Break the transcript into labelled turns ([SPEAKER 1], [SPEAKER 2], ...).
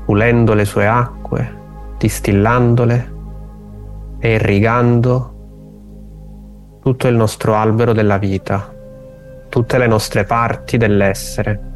[SPEAKER 1] pulendo le sue acque, distillandole e irrigando tutto il nostro albero della vita, tutte le nostre parti dell'essere.